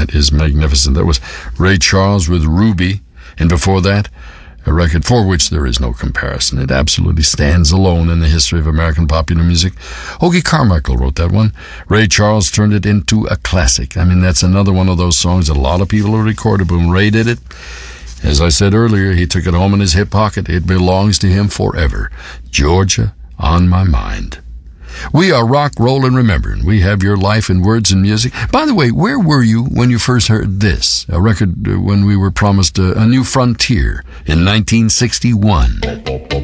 That is magnificent. That was Ray Charles with Ruby. And before that, a record for which there is no comparison. It absolutely stands alone in the history of American popular music. Hoagy Carmichael wrote that one. Ray Charles turned it into a classic. I mean, that's another one of those songs that a lot of people have recorded, but when Ray did it, as I said earlier, he took it home in his hip pocket. It belongs to him forever. Georgia on My Mind. We are Rock, Roll, and Remembering. We have your life in words and music. By the way, where were you when you first heard this? A record when we were promised a new frontier in 1961.